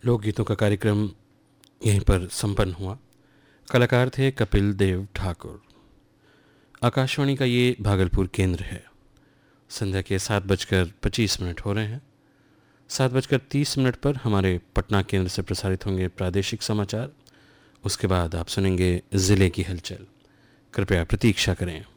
लोकगीतों का कार्यक्रम यहीं पर संपन्न हुआ। कलाकार थे कपिल देव ठाकुर। आकाशवाणी का ये भागलपुर केंद्र है। संध्या के 7:25 हो रहे हैं। 7:30 पर हमारे पटना केंद्र से प्रसारित होंगे प्रादेशिक समाचार। उसके बाद आप सुनेंगे ज़िले की हलचल। कृपया प्रतीक्षा करें।